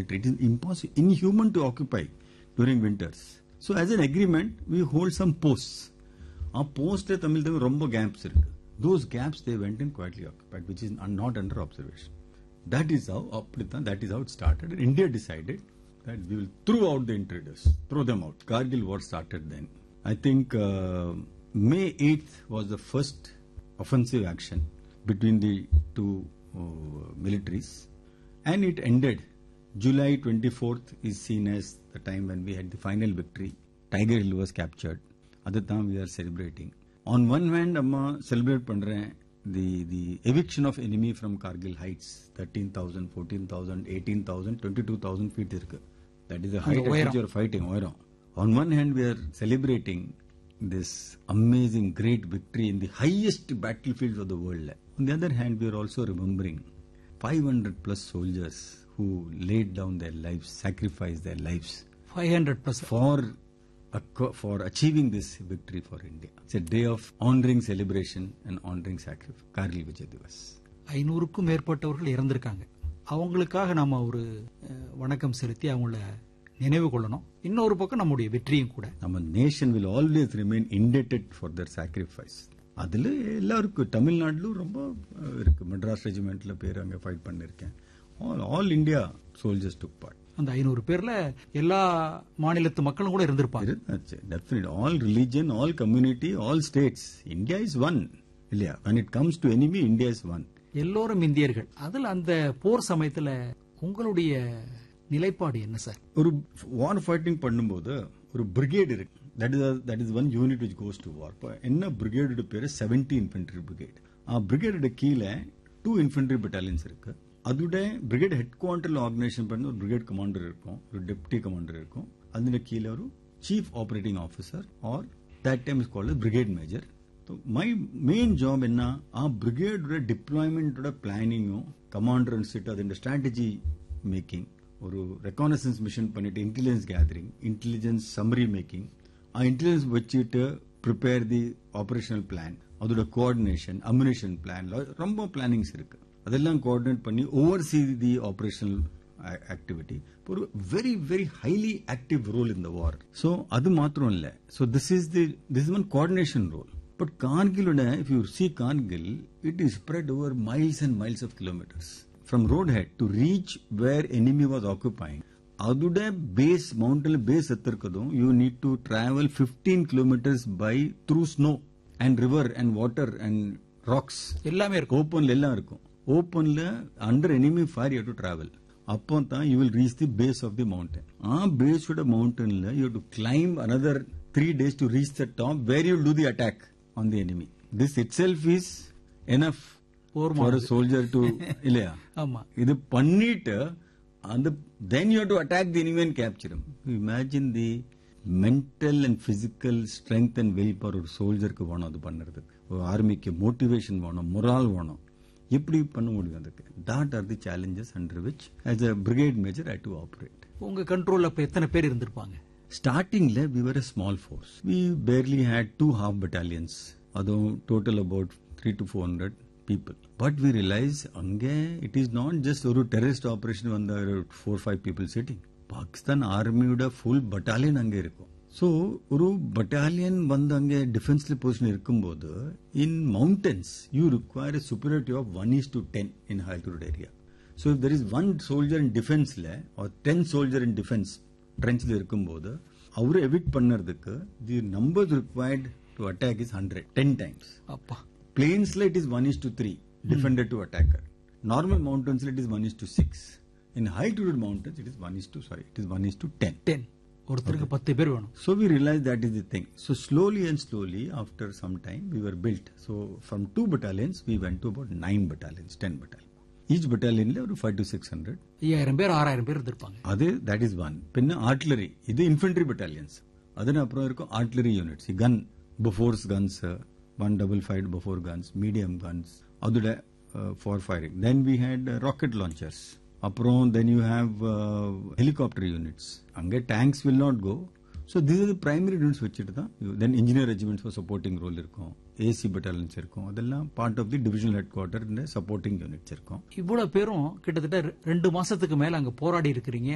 military. It is impossible, inhuman to occupy during winters. So as an agreement, we hold some posts. Our post Tamil rombo gaps irukku. Those gaps they went in quietly occupied, which is not under observation. That is how it started. India decided that we will throw out the intruders, throw them out. Kargil war started then. I think May 8th was the first offensive action between the two militaries, and it ended. July 24th is seen as the time when we had the final victory. Tiger Hill was captured. At the time we are celebrating. On one hand, Amma celebrate pandren the eviction of enemy from Kargil heights, 13,000, 14,000, 18,000, 22,000 feet irukku. That is the height at which you are fighting. On one hand, we are celebrating this amazing great victory in the highest battlefields of the world. On the other hand, we are also remembering 500 plus soldiers who laid down their lives, sacrificed their lives. 500 plus for achieving this victory for India. It's a day of honoring celebration and honoring sacrifice. Kargil Vijay Divas. 500க்கும் மேற்பட்டவர்கள் இறந்திருக்காங்க. அவங்களுக்காக நாம ஒரு வணக்கம் செலுத்தி அவங்கள நினைவு கொள்ளணும். இன்னொரு பக்கம் நம்முடைய வெற்றியும் கூட. நம்ம nation will always remain indebted for their sacrifice. அதுல எல்லாருக்கும் தமிழ்நாட்டிலும் ரொம்ப இருக்கு. மெட்ராஸ் ரெஜிமெண்ட்ல பேர் அங்க ஃபைட் பண்ணிருக்கேன். All India soldiers took part. அந்த 500 பேர்ல எல்லா மாநிலத்து மக்களும் கூட இருந்திருப்பாங்க. Definitely. All religion, all community, all states. India is one. இல்லையா? When it comes to enemy, India is one. எல்லோரும் இந்தியர்கள். அதுல அந்த போர் சமயத்துல உங்களுடைய நிலைப்பாடு என்ன சார்? ஒரு வார் ஃபைட்டிங் பண்ணும்போது ஒரு பிரிகேட் இருக்கு. That is one unit which goes to war. என்ன பிரிகேடோட பேரு 70 infantry brigade. ஆ பிரிகேடோட கீழே 2 infantry battalions இருக்கு. அதோட பிரிகேட் ஹெட் குவார்டர்ல ஆர்கனைசேஷன் பண்ண ஒரு பிரிகேட் கமாண்டர் இருக்கும், ஒரு டெப்டி கமாண்டர் இருக்கும். அதுல கீழே ஒரு chief operating officer R that time is called as brigade major. So my main job என்ன ஆ பிரிகேடோட டிப்ளாய்மெண்டோட பிளானிங்கும் கமாண்டர் அனுப்பிட்டு அதோட ஸ்ட்ராட்டஜி மேக்கிங், ஒரு ரெகானசன்ஸ் மிஷன் பண்ணிட்டு intelligence gathering, intelligence summary making, ஆ இன்டெலிஜென்ஸ் வச்சுட்டு ப்ரிப்பேர் தி ஆபரேஷனல் பிளான், அதோட கோஆர்டினேஷன், அம்யூனிஷன் பிளான், ரொம்ப plannings இருக்கு. அதெல்லாம் கோஆர்டினேட் பண்ணி ஓவர்சீ தி ஆபரேஷனல் ஆக்டிவிட்டி. ஒரு very very highly active role in the war. So அது மாத்திரம் இல்ல. So this is one coordination role. But கார்கிலோட if you see Kargil it is spread over miles and miles half kilometres from road head to reach where enemy was occupying. அதோட base mountain base எத்திருக்கதும் you need to travel 15 kilometers by through snow and river and water and rocks எல்லாமே இருக்கும். ஓப்பன்ல எல்லாம் இருக்கும். ஓப்பன்ல under enemy fire you to travel. அப்போ தான் you will reach the base of the mountain. Ah பேஸோட மவுண்டன்ல you to claim another 3 days to reach the top where you two the attack on the enemy. This it self is enough for a soldier to இல்லையா? ஆமா. இது பண்ணிட்டு அந்த then you have to attack the enemy and capture him. Imagine the mental and physical strength and will power ஒரு சோல்ஜருக்கு வேணும் அது பண்றதுக்கு. ஒரு ஆர்மிக்கு மோட்டிவேஷன் வேணும், மொரால் வேணும். எப்படி பண்ண முடியும் அதுக்கு? That are the challenges under which as a brigade major I had to operate. உங்க கண்ட்ரோல்ல அப்ப எத்தனை பேர் இருந்திருப்பாங்க? Startingல we were a small force. We barely had 2 half battalions. அதுவும் total about 300 to 400 people. But we realize அங்கே it is not just ஒரு terrorist operation வந்த 4-5 people sitting. Pakistan ஆர்மியோட full battalion அங்கே இருக்கும். ஸோ ஒரு பட்டாலியன் வந்து அங்கே டிஃபென்ஸ்ல பொசிஷன் இருக்கும்போது இன் mountains you require a superiority of 1:10 in high altitude area. So if there is 1 soldier in defenseல or 10 soldier in defense trenchல இருக்கும்போது அவரு எவிட் பண்ணறதுக்கு the numbers required to attack is 100, 10 times. அப்பா. Plains it is 1:3 defender to attacker. Normal mountains it is 1:6. In high altitude mountains it is 1:10. ஒருத்தருக்கு 10 பேர் வேணும். So we realized that is the thing. So slowly and slowly after some time we were built. So from 2 battalions we went to about 9 battalions, 10 battalions. Each battalion ஒரு 500 to 600. 5000 பேர் 6000 பேர் இருந்திருப்பாங்க. அது that is one. பின்ன artillery இது infantry battalions. அதன அப்புறம் இருக்கும் artillery units. Gun Bofors guns, 155 Bofors guns, medium guns. அதோட for firing. Then we had rocket launchers. அப்புறம் then you have helicopter units. அங்கே tanks will not go. So these are the primary units வச்சுட்டு தான் then engineer regiments for supporting role இருக்கும், AC battalions இருக்கும், அதெல்லாம் part of the divisional headquarter supporting units இருக்கும். இவ்வளவு பேரும் கிட்டத்தட்ட 2 மாசத்துக்கு மேல அங்க போராடி இருக்கிறீங்க.